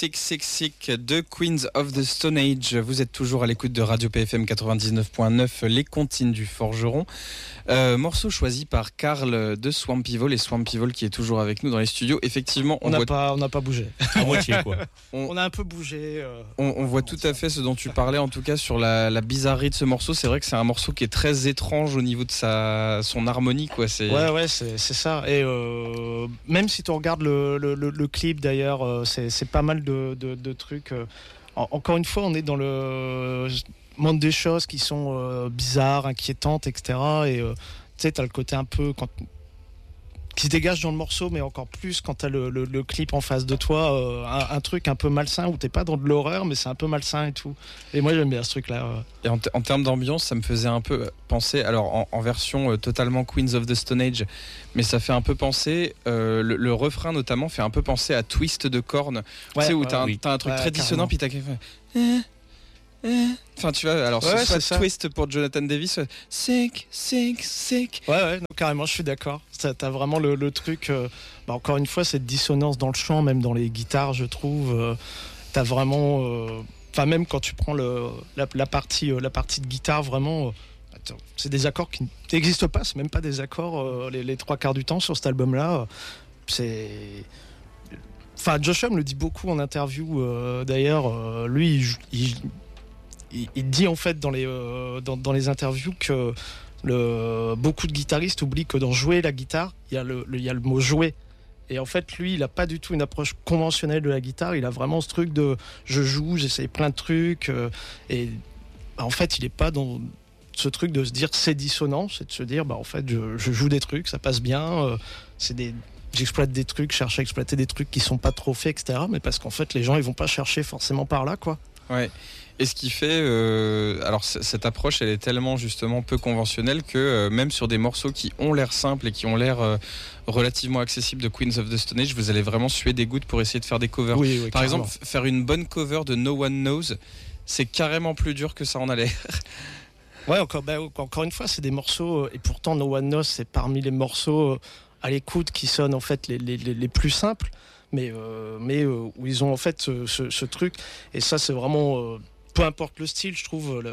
Sick Sick Sick de Queens of the Stone Age. Vous êtes toujours à l'écoute de Radio PFM 99.9, les comptines du forgeron. Morceau choisi par Karl de Swampyvol, et Swampyvol qui est toujours avec nous dans les studios. Effectivement, on n'a pas bougé. À moitié, quoi. On a un peu bougé. On voit tout à fait ce dont tu parlais, en tout cas sur la bizarrerie de ce morceau. C'est vrai que c'est un morceau qui est très étrange au niveau de son harmonie, quoi. Ouais, c'est ça. Et même si tu regardes le clip d'ailleurs, c'est pas mal de trucs. Encore une fois, on est dans le monde des choses qui sont bizarres, inquiétantes, etc. Et tu sais, t'as le côté un peu qui se dégage dans le morceau, mais encore plus quand t'as le clip en face de toi, un truc un peu malsain où t'es pas dans de l'horreur, mais c'est un peu malsain et tout. Et moi j'aime bien ce truc-là. Et en termes d'ambiance, ça me faisait un peu penser, alors en version totalement Queens of the Stone Age, mais ça fait un peu penser, le refrain notamment fait un peu penser à Twist de Korn, tu sais, où t'as un truc très dissonant, puis t'as quelqu'un. Enfin, tu vois, alors soit Twist pour Jonathan Davis, sick, sick, sick. Ouais, non, carrément, je suis d'accord. T'as vraiment le truc. Encore une fois, cette dissonance dans le chant, même dans les guitares, je trouve. T'as vraiment. Enfin, même quand tu prends la partie de guitare, vraiment. C'est des accords qui n'existent pas. C'est même pas des accords les trois quarts du temps sur cet album-là. C'est. Enfin, Josh Homme le dit beaucoup en interview. D'ailleurs, lui, il dit en fait dans les interviews que beaucoup de guitaristes oublient que dans jouer la guitare, il y a le mot jouer. Et en fait, lui, il a pas du tout une approche conventionnelle de la guitare. Il a vraiment ce truc de je joue, j'essaye plein de trucs. Et en fait, il est pas dans ce truc de se dire c'est dissonant, c'est de se dire en fait, je joue des trucs, ça passe bien. J'exploite des trucs, je cherche à exploiter des trucs qui sont pas trop faits, etc. Mais parce qu'en fait, les gens, ils vont pas chercher forcément par là, quoi. Ouais. Et ce qui fait, alors cette approche, elle est tellement justement peu conventionnelle que même sur des morceaux qui ont l'air simples et qui ont l'air relativement accessibles de Queens of the Stone Age, vous allez vraiment suer des gouttes pour essayer de faire des covers. Oui, Par carrément. exemple, faire une bonne cover de No One Knows, c'est carrément plus dur que ça en a l'air. Ouais, encore une fois, c'est des morceaux, et pourtant No One Knows, c'est parmi les morceaux à l'écoute qui sonnent en fait les plus simples, mais où ils ont en fait ce truc, et ça c'est vraiment, peu importe le style, je trouve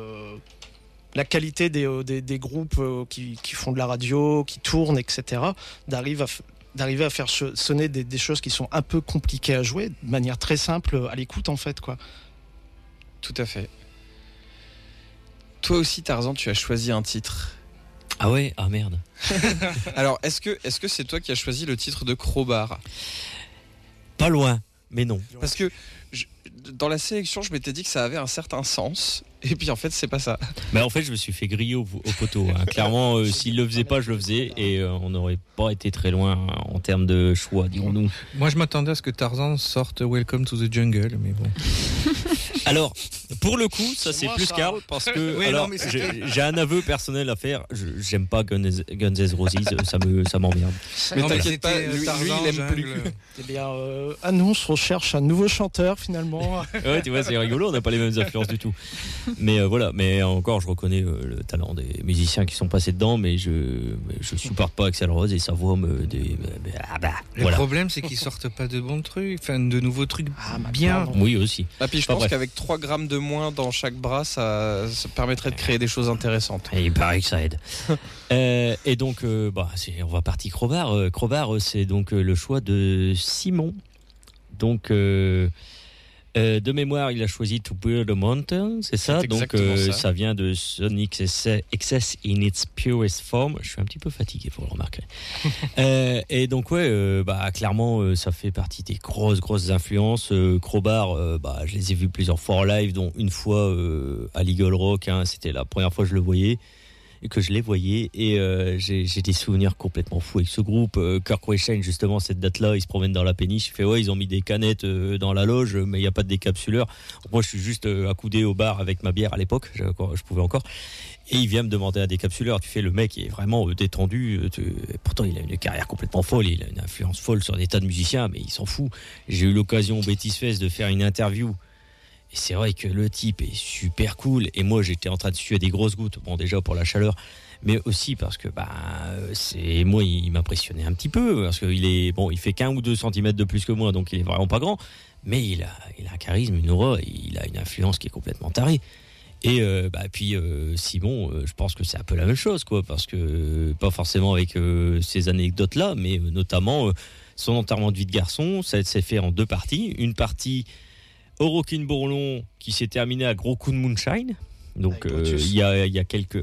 la qualité des groupes qui font de la radio, qui tournent, etc., d'arriver à faire sonner des choses qui sont un peu compliquées à jouer de manière très simple à l'écoute en fait, quoi. Tout à fait. Toi aussi, Tarzan, tu as choisi un titre. Ah ouais, ah merde. Alors, est-ce que c'est toi qui as choisi le titre de Crowbar ? Pas loin, mais non. Parce que dans la sélection, je m'étais dit que ça avait un certain sens, et puis en fait, c'est pas ça. Mais en fait, je me suis fait griller au poteau. Hein. Clairement, s'il le faisait pas, je le faisais, et on n'aurait pas été très loin en termes de choix, dirons-nous. Moi, je m'attendais à ce que Tarzan sorte Welcome to the Jungle, mais bon. Alors, pour le coup, ça c'est plus Karl, parce que oui, alors, j'ai un aveu personnel à faire. J'aime pas Guns N' Roses, ça m'emmerde. Mais Non, t'inquiète pas, c'était, lui Tarzan, il aime jungle. plus. Eh bien, annonce, recherche un nouveau chanteur finalement. Ouais, tu vois, c'est rigolo, on n'a pas les mêmes influences du tout. Mais voilà, mais encore, je reconnais le talent des musiciens qui sont passés dedans, mais je supporte pas Axl Rose et sa voix Le problème, c'est qu'ils sortent pas de bons trucs, enfin de nouveaux trucs bien. pardon. Oui, aussi. Ah, puis je Pas pense bref. qu'avec 3 grammes de moins dans chaque bras, ça permettrait de créer des choses intéressantes. Et il paraît que ça aide. Et donc, on va partir Crowbar. Crowbar, c'est donc le choix de Simon. Donc, de mémoire, il a choisi To Build a Mountain, c'est ça. C'est Donc, exactement ça. ça vient de Sonic Excess in its purest form. Je suis un petit peu fatigué, faut le remarquer. Et donc, clairement, ça fait partie des grosses influences. Crowbar, je les ai vus plusieurs fois en live, dont une fois à l'Eagle Rock. Hein, c'était la première fois que je le voyais. Et que je les voyais, et j'ai des souvenirs complètement fous avec ce groupe. Kirk Wayne, justement, cette date-là, ils se promènent dans la péniche, il fait ils ont mis des canettes dans la loge, mais il n'y a pas de décapsuleur. Moi, je suis juste accoudé au bar avec ma bière à l'époque, je pouvais encore, et il vient me demander un décapsuleur. Tu fais, le mec est vraiment détendu, pourtant il a une carrière complètement folle, il a une influence folle sur des tas de musiciens, mais il s'en fout. J'ai eu l'occasion au Betis Fest de faire une interview. Et c'est vrai que le type est super cool. Et moi, j'étais en train de suer des grosses gouttes. Bon, déjà pour la chaleur. mais aussi parce que moi il m'impressionnait un petit peu parce qu'il est bon, il fait qu'1 ou 2 centimètres de plus que moi, donc il est vraiment pas grand, mais il a un charisme, une aura, il a une influence qui est complètement tarée. Et puis Simon, je pense que c'est un peu la même chose, quoi, parce que pas forcément avec ces anecdotes là, mais notamment son enterrement de vie de garçon, ça s'est fait en 2 parties. Une partie au Rockin' Bourlon qui s'est terminée à gros coup de moonshine. Donc il y a quelques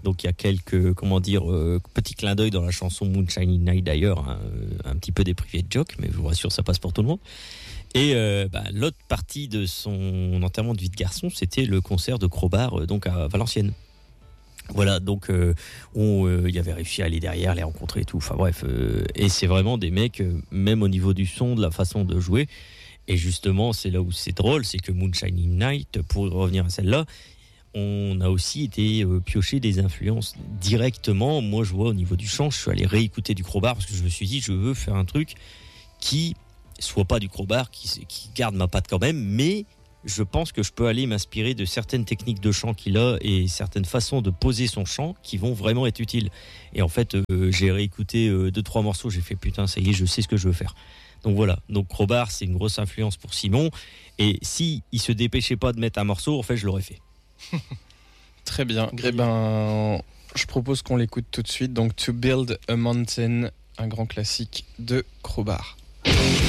petits clins d'œil dans la chanson Moonshine Night d'ailleurs, hein, un petit peu des privés de joke, mais je vous rassure, ça passe pour tout le monde. Et l'autre partie de son enterrement de vie de garçon, c'était le concert de Crowbar donc à Valenciennes. Voilà, donc il avait réussi à aller derrière, les rencontrer et tout. Enfin bref, et c'est vraiment des mecs, même au niveau du son, de la façon de jouer. Et justement, c'est là où c'est drôle, c'est que Moonshine Night, pour revenir à celle-là, on a aussi été piocher des influences directement. Moi, je vois au niveau du chant, je suis allé réécouter du Crowbar parce que je me suis dit, je veux faire un truc qui soit pas du Crowbar, qui garde ma patte quand même, mais je pense que je peux aller m'inspirer de certaines techniques de chant qu'il a et certaines façons de poser son chant qui vont vraiment être utiles. Et en fait, j'ai réécouté 2-3 morceaux, j'ai fait putain, ça y est, je sais ce que je veux faire. Donc voilà, donc Crowbar, c'est une grosse influence pour Simon, et si il se dépêchait pas de mettre un morceau, en fait, je l'aurais fait. Très bien. Eh ben, je propose qu'on l'écoute tout de suite. Donc, To Build a Mountain, un grand classique de Crowbar.